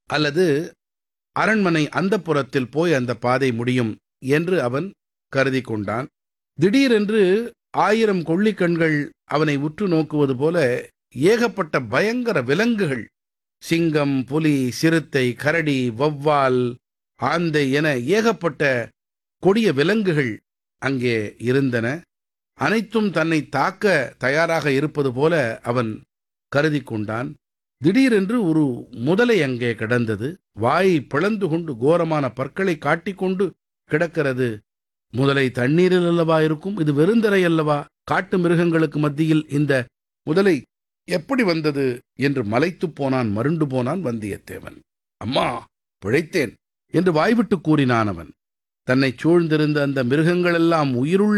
அல்லது அரண்மனை அந்தப்புறத்தில் போய் அந்த பாதை முடியும் என்று அவன் கருதி கொண்டான். திடீரென்று 1000 கொள்ளிக்கண்கள் அவனை உற்று நோக்குவது போல ஏகப்பட்ட பயங்கர விலங்குகள், சிங்கம், புலி, சிறுத்தை, கரடி, வௌவால், ஆந்தை என ஏகப்பட்ட கொடிய விலங்குகள் அங்கே இருந்தன. அனைத்தும் தன்னை தாக்க தயாராக இருப்பது போல அவன் கருதி கொண்டான். திடீரென்று ஒரு முதலை அங்கே கிடந்தது. வாயை பிளந்து கொண்டு கோரமான பற்களை காட்டிக்கொண்டு கிடக்கிறது. முதலை தண்ணீரில் அல்லவா இருக்கும்? இது வெறுந்தரை அல்லவா? காட்டு மிருகங்களுக்கு மத்தியில் இந்த முதலை எப்படி வந்தது என்று மலைத்துப் போனான், மருண்டு போனான் வந்தியத்தேவன். அம்மா, பிழைத்தேன் என்று வாய்விட்டு கூறினான் அவன். தன்னைச் சூழ்ந்திருந்த அந்த மிருகங்களெல்லாம் உயிருள்ள